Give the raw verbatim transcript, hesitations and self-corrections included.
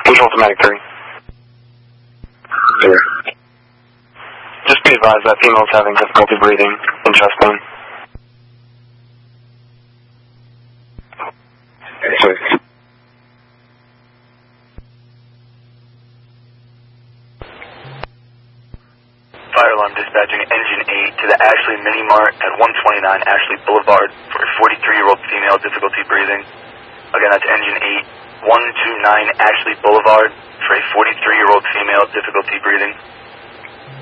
Control to Medic three. Sure. Just be advised that female's having difficulty breathing and chest pain. Sorry. Fire alarm dispatching engine eight to the Ashley Mini Mart at one twenty-nine Ashley Boulevard for a forty-three-year-old female difficulty breathing. Again, that's engine eight, one twenty-nine Ashley Boulevard for a forty-three-year-old female difficulty breathing.